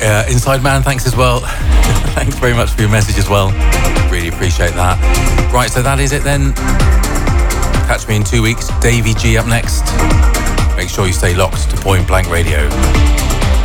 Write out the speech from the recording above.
Inside Man, thanks as well. Thanks very much for your message as well. Really appreciate that. Right, so that is it then. Catch me in 2 weeks. Davey G up next. Make sure you stay locked to Point Blank Radio.